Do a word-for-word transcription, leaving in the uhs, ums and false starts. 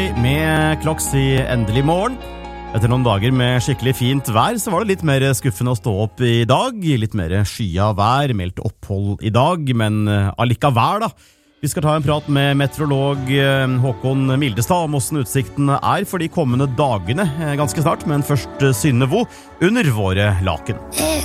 Med Kloks i endelig morgen. Etter noen dager med skikkelig fint vær, så var det litt mer skuffende å stå opp i dag. Litt mer skya vær, meldt opphold i dag, men allikevel da. Vi skal ta en prat med meteorolog Håkon Mildestad om hvordan utsikten er for de kommende dagene ganske snart, men først Synnevo under våre laken.